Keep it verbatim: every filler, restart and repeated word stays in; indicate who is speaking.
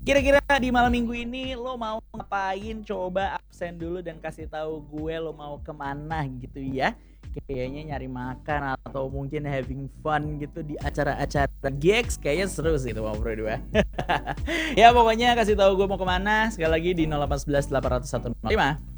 Speaker 1: Kira-kira di malam minggu ini lo mau ngapain? Coba absen dulu dan kasih tahu gue lo mau kemana gitu ya. Kayaknya nyari makan atau mungkin having fun gitu di acara-acara gigs, kayaknya seru sih itu mau bro dua. Ya pokoknya kasih tahu gue mau kemana sekali lagi di nol delapan satu satu delapan nol satu nol lima.